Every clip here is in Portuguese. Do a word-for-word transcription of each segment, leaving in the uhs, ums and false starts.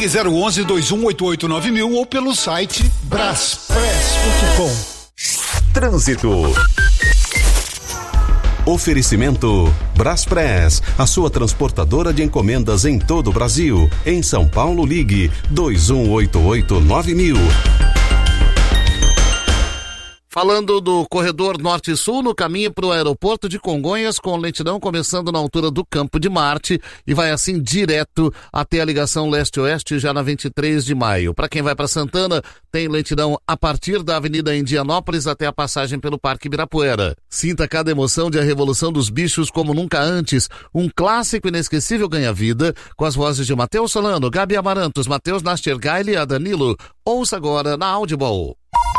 Ligue zero onze, dois um oito oito, nove mil ou pelo site braspress ponto com. Trânsito. Oferecimento Braspress, a sua transportadora de encomendas em todo o Brasil. Em São Paulo, ligue dois um oito oito, nove mil. Falando do corredor norte-sul, no caminho para o aeroporto de Congonhas, com lentidão começando na altura do Campo de Marte e vai assim direto até a ligação leste-oeste já na vinte e três de maio. Para quem vai para Santana, tem lentidão a partir da Avenida Indianópolis até a passagem pelo Parque Ibirapuera. Sinta cada emoção de A Revolução dos Bichos como nunca antes. Um clássico inesquecível ganha vida com as vozes de Matheus Solano, Gabi Amarantos, Matheus Nastergaile e a Danilo. Ouça agora na Audible.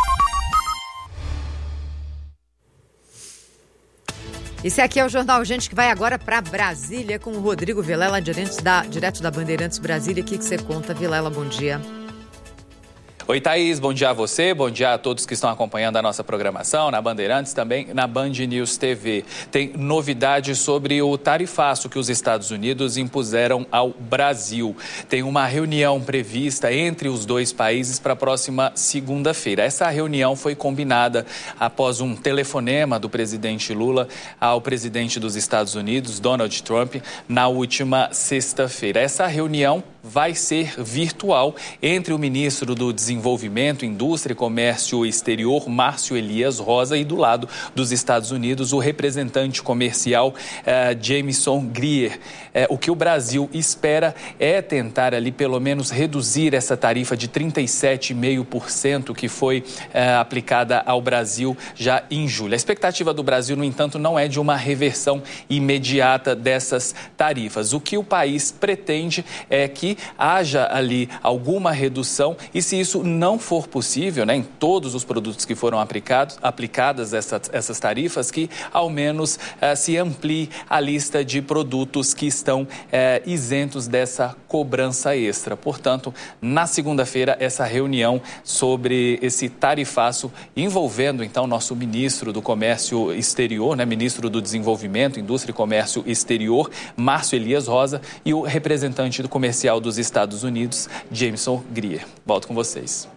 Esse aqui é o Jornal Gente, que vai agora para Brasília com o Rodrigo Vilela, direto da, direto da Bandeirantes Brasília. O que, que você conta, Vilela? Bom dia. Oi, Thaís, bom dia a você, bom dia a todos que estão acompanhando a nossa programação na Bandeirantes, também na Band News T V. Tem novidades sobre o tarifaço que os Estados Unidos impuseram ao Brasil. Tem uma reunião prevista entre os dois países para a próxima segunda-feira. Essa reunião foi combinada após um telefonema do presidente Lula ao presidente dos Estados Unidos, Donald Trump, na última sexta-feira. Essa reunião vai ser virtual entre o ministro do Desenvolvimento, Indústria e Comércio Exterior, Márcio Elias Rosa, e do lado dos Estados Unidos, o representante comercial eh, Jameson Greer. Eh, o que o Brasil espera é tentar ali pelo menos reduzir essa tarifa de trinta e sete vírgula cinco por cento que foi eh, aplicada ao Brasil já em julho. A expectativa do Brasil, no entanto, não é de uma reversão imediata dessas tarifas. O que o país pretende é que haja ali alguma redução e, se isso não for possível, né, em todos os produtos que foram aplicados, aplicadas essas, essas tarifas, que ao menos eh, se amplie a lista de produtos que estão eh, isentos dessa cobrança extra. Portanto, na segunda-feira, essa reunião sobre esse tarifaço envolvendo, então, nosso ministro do Comércio Exterior, né, ministro do Desenvolvimento, Indústria e Comércio Exterior, Márcio Elias Rosa, e o representante do comercial dos Estados Unidos, Jameson Greer. Volto com vocês.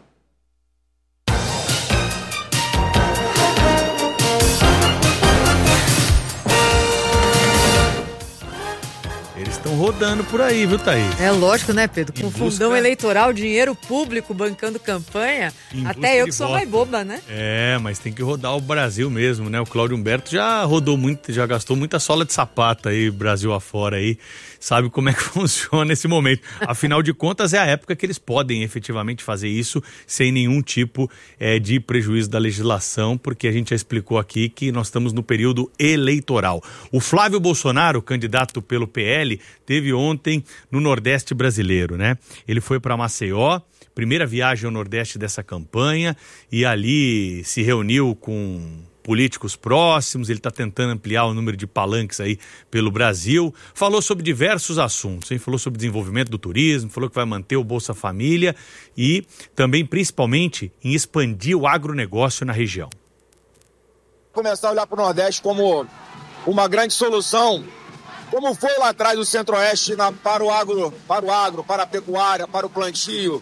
Eles estão rodando por aí, viu, Thaís? É lógico, né, Pedro? Com busca... fundão eleitoral, dinheiro público bancando campanha, até eu que sou mais boba, né? É, mas tem que rodar o Brasil mesmo, né? O Cláudio Humberto já rodou muito, já gastou muita sola de sapato aí, Brasil afora aí. Sabe como é que funciona esse momento. Afinal de contas, é a época que eles podem efetivamente fazer isso sem nenhum tipo é, de prejuízo da legislação, porque a gente já explicou aqui que nós estamos no período eleitoral. O Flávio Bolsonaro, candidato pelo P L, teve ontem no Nordeste brasileiro, né? Ele foi para Maceió, primeira viagem ao Nordeste dessa campanha, e ali se reuniu com políticos próximos, ele está tentando ampliar o número de palanques aí pelo Brasil, falou sobre diversos assuntos, hein? Falou sobre desenvolvimento do turismo, falou que vai manter o Bolsa Família e também, principalmente, em expandir o agronegócio na região. Começar a olhar para o Nordeste como uma grande solução, como foi lá atrás o Centro-Oeste na, para o agro, para o agro, para a pecuária, para o plantio.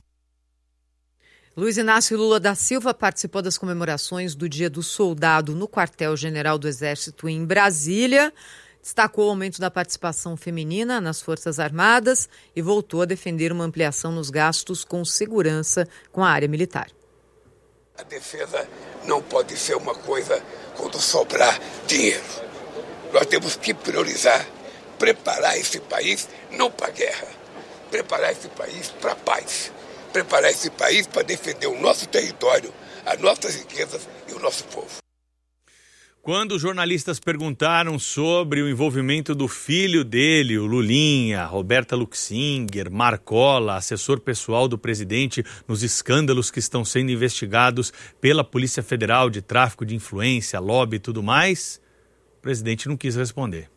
Luiz Inácio Lula da Silva participou das comemorações do Dia do Soldado no Quartel-General do Exército em Brasília, destacou o aumento da participação feminina nas Forças Armadas e voltou a defender uma ampliação nos gastos com segurança com a área militar. A defesa não pode ser uma coisa quando sobrar dinheiro. Nós temos que priorizar, preparar esse país não para a guerra, preparar esse país para a paz. Preparar esse país para defender o nosso território, as nossas riquezas e o nosso povo. Quando os jornalistas perguntaram sobre o envolvimento do filho dele, o Lulinha, Roberta Luxinger, Marcola, assessor pessoal do presidente, nos escândalos que estão sendo investigados pela Polícia Federal de tráfico de influência, lobby e tudo mais, o presidente não quis responder.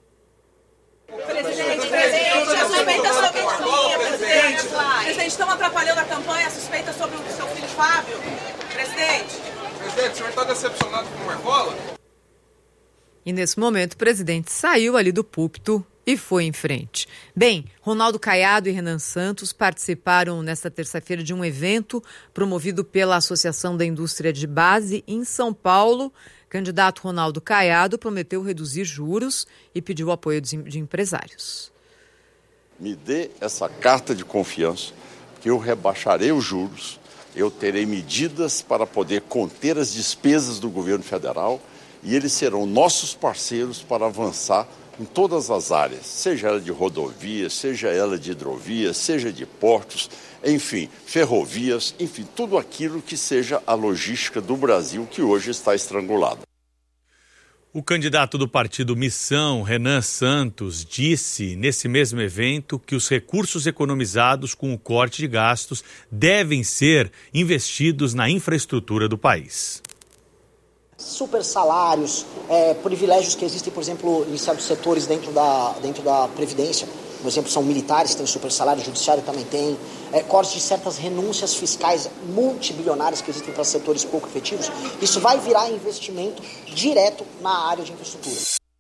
Estão atrapalhando a campanha, a suspeita sobre o seu filho Fábio. Presidente. Presidente, o senhor está decepcionado com o Marcola? E nesse momento o presidente saiu ali do púlpito e foi em frente. Bem, Ronaldo Caiado e Renan Santos participaram nesta terça-feira de um evento promovido pela Associação da Indústria de Base em São Paulo. Candidato Ronaldo Caiado prometeu reduzir juros e pediu apoio de empresários. Me dê essa carta de confiança, que eu rebaixarei os juros, eu terei medidas para poder conter as despesas do governo federal e eles serão nossos parceiros para avançar em todas as áreas, seja ela de rodovias, seja ela de hidrovias, seja de portos, enfim, ferrovias, enfim, tudo aquilo que seja a logística do Brasil que hoje está estrangulada. O candidato do partido Missão, Renan Santos, disse nesse mesmo evento que os recursos economizados com o corte de gastos devem ser investidos na infraestrutura do país. Super salários, é, privilégios que existem, por exemplo, em certos setores dentro da, dentro da Previdência. Por exemplo, são militares que têm super salário, o judiciário também tem. É, cortes de certas renúncias fiscais multibilionárias que existem para setores pouco efetivos. Isso vai virar investimento direto na área de infraestrutura.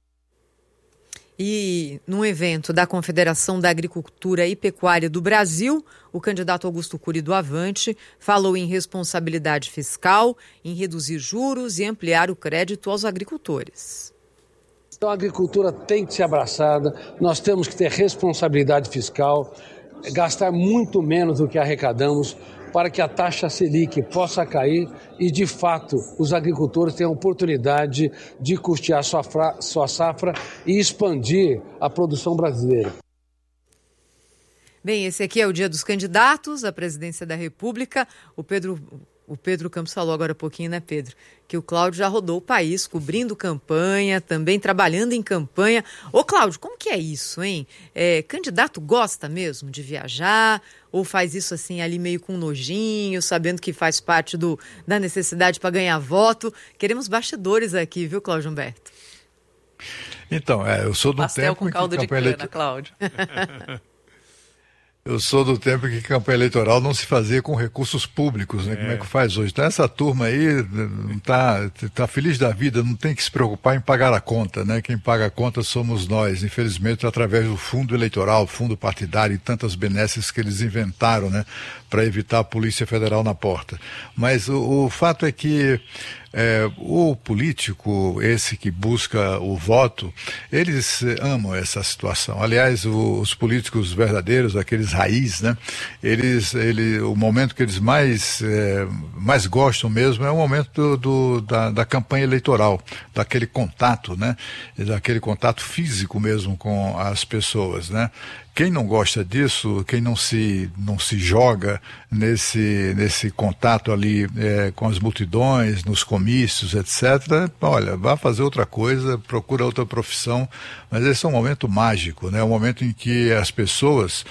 E num evento da Confederação da Agricultura e Pecuária do Brasil, o candidato Augusto Cury do Avante falou em responsabilidade fiscal, em reduzir juros e ampliar o crédito aos agricultores. Então a agricultura tem que ser abraçada, nós temos que ter responsabilidade fiscal, gastar muito menos do que arrecadamos para que a taxa Selic possa cair e, de fato, os agricultores tenham oportunidade de custear sua, fra- sua safra e expandir a produção brasileira. Bem, esse aqui é o dia dos candidatos à presidência da República. O Pedro... O Pedro Campos falou agora há pouquinho, né, Pedro? Que o Cláudio já rodou o país, cobrindo campanha, também trabalhando em campanha. Ô, Cláudio, como que é isso, hein? É, candidato gosta mesmo de viajar ou faz isso assim ali meio com nojinho, sabendo que faz parte do, da necessidade para ganhar voto? Queremos bastidores aqui, viu, Cláudio Humberto? Então, é, eu sou do Pastel tempo com caldo de cana, eleito... Cláudio. Eu sou do tempo que campanha eleitoral não se fazia com recursos públicos, né? É. Como é que faz hoje? Então essa turma aí tá, tá feliz da vida, não tem que se preocupar em pagar a conta, né? Quem paga a conta somos nós, infelizmente, através do fundo eleitoral, fundo partidário e tantas benesses que eles inventaram, né? Para evitar a Polícia Federal na porta. Mas o, o fato é que É, o político, esse que busca o voto, eles amam essa situação. Aliás, o, os políticos verdadeiros, aqueles raiz, né? Eles, ele, o momento que eles mais, é, mais gostam mesmo é o momento do, do, da, da campanha eleitoral, daquele contato, né? Daquele contato físico mesmo com as pessoas, né? Quem não gosta disso, quem não se, não se joga nesse, nesse contato ali é, com as multidões, nos comícios, etcétera, olha, vá fazer outra coisa, procura outra profissão, mas esse é um momento mágico, né? Um momento em que as pessoas,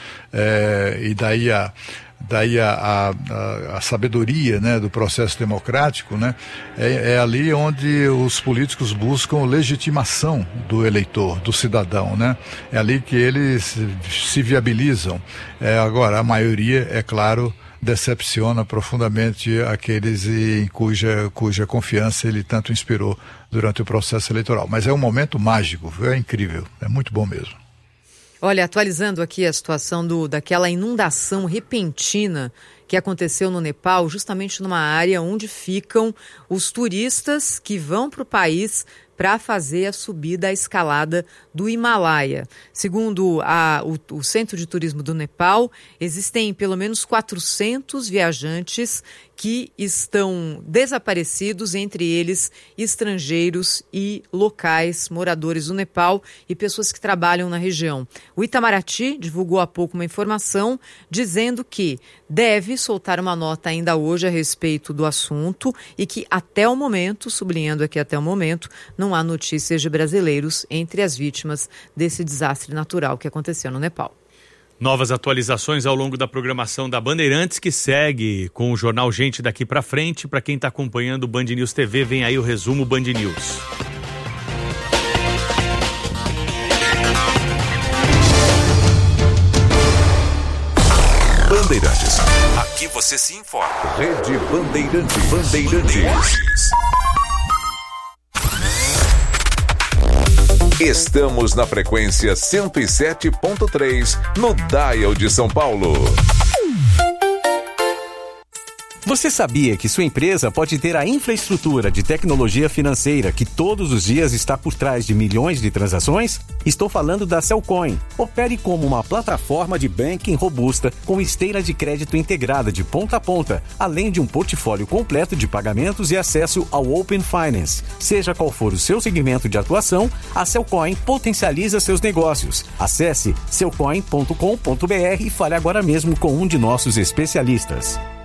é, e daí a... daí a, a, a sabedoria, né, do processo democrático, né, é, é ali onde os políticos buscam legitimação do eleitor, do cidadão, né, é ali que eles se viabilizam. É, agora, a maioria, é claro, decepciona profundamente aqueles em cuja, cuja confiança ele tanto inspirou durante o processo eleitoral. Mas é um momento mágico, é incrível, é muito bom mesmo. Olha, atualizando aqui a situação do, daquela inundação repentina que aconteceu no Nepal, justamente numa área onde ficam os turistas que vão para o país para fazer a subida, a escalada do Himalaia. Segundo a, o, o Centro de Turismo do Nepal, existem pelo menos quatrocentos viajantes que estão desaparecidos, entre eles estrangeiros e locais, moradores do Nepal e pessoas que trabalham na região. O Itamaraty divulgou há pouco uma informação dizendo que deve soltar uma nota ainda hoje a respeito do assunto e que até o momento, sublinhando aqui até o momento, não há notícias de brasileiros entre as vítimas desse desastre natural que aconteceu no Nepal. Novas atualizações ao longo da programação da Bandeirantes, que segue com o jornal Gente Daqui pra Frente. Para quem está acompanhando o Band News T V, vem aí o resumo Band News. Bandeirantes. Aqui você se informa. Rede Bandeirantes. Bandeirantes. Estamos na frequência cento e sete ponto três no Dial de São Paulo. Você sabia que sua empresa pode ter a infraestrutura de tecnologia financeira que todos os dias está por trás de milhões de transações? Estou falando da Cellcoin. Opere como uma plataforma de banking robusta com esteira de crédito integrada de ponta a ponta, além de um portfólio completo de pagamentos e acesso ao Open Finance. Seja qual for o seu segmento de atuação, a Cellcoin potencializa seus negócios. Acesse cellcoin ponto com ponto br e fale agora mesmo com um de nossos especialistas.